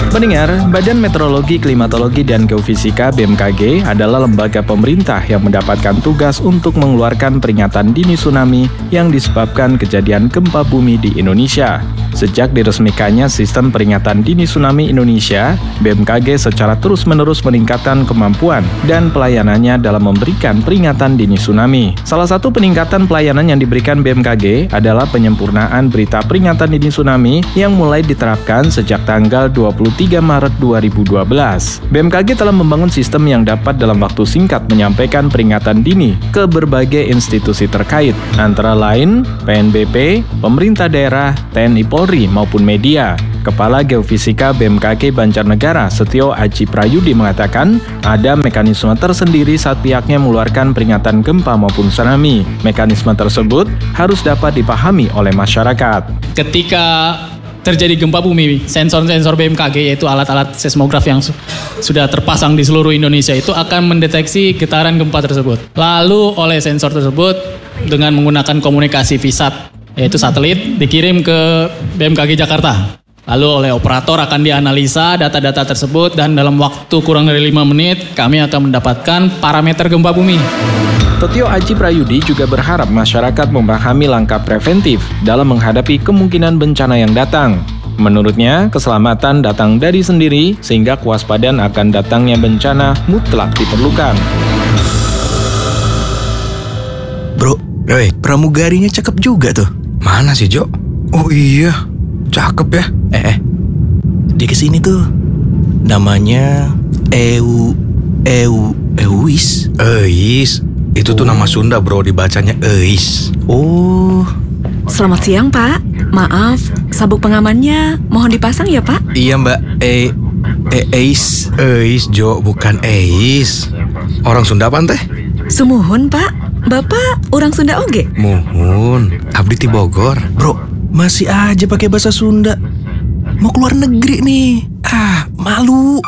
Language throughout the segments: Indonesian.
Pendengar, Badan Meteorologi, Klimatologi, dan Geofisika (BMKG) adalah lembaga pemerintah yang mendapatkan tugas untuk mengeluarkan peringatan dini tsunami yang disebabkan kejadian gempa bumi di Indonesia. Sejak diresmikannya Sistem Peringatan Dini Tsunami Indonesia, BMKG secara terus-menerus meningkatkan kemampuan dan pelayanannya dalam memberikan peringatan dini tsunami. Salah satu peningkatan pelayanan yang diberikan BMKG adalah penyempurnaan berita peringatan dini tsunami yang mulai diterapkan sejak tanggal 23 Maret 2012. BMKG telah membangun sistem yang dapat dalam waktu singkat menyampaikan peringatan dini ke berbagai institusi terkait, antara lain PNBP, pemerintah daerah, TNI Polri, maupun media. Kepala Geofisika BMKG Banjarnegara, Setio Aji Prayudi mengatakan ada mekanisme tersendiri saat pihaknya mengeluarkan peringatan gempa maupun tsunami. Mekanisme tersebut harus dapat dipahami oleh masyarakat. Ketika terjadi gempa bumi, sensor-sensor BMKG yaitu alat-alat seismograf yang sudah terpasang di seluruh Indonesia itu akan mendeteksi getaran gempa tersebut. Lalu oleh sensor tersebut dengan menggunakan komunikasi VSAT yaitu satelit dikirim ke BMKG Jakarta. Lalu oleh operator akan dianalisa data-data tersebut dan dalam waktu kurang dari 5 menit kami akan mendapatkan parameter gempa bumi. Setio Aji Prayudi juga berharap masyarakat memahami langkah preventif dalam menghadapi kemungkinan bencana yang datang. Menurutnya, keselamatan datang dari sendiri sehingga kewaspadaan akan datangnya bencana mutlak diperlukan. Bro, pramugarinya cakep juga tuh. Mana sih, Jo? Oh iya, cakep ya. Dia kesini tuh. Namanya Euis. Eis. Itu tuh nama Sunda, bro, dibacanya Eis. Oh. Selamat siang, Pak. Maaf, sabuk pengamannya mohon dipasang ya, Pak? Iya, Mbak. Eis. Eis, Jo, bukan Eis. Orang Sunda apa teh? Sumuhun, Pak. Bapak orang Sunda oge? Muhun, abdi ti Bogor. Bro, masih aja pakai bahasa Sunda. Mau keluar negeri nih. Malu.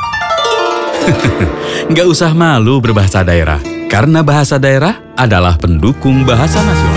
Nggak usah malu berbahasa daerah, karena bahasa daerah adalah pendukung bahasa nasional.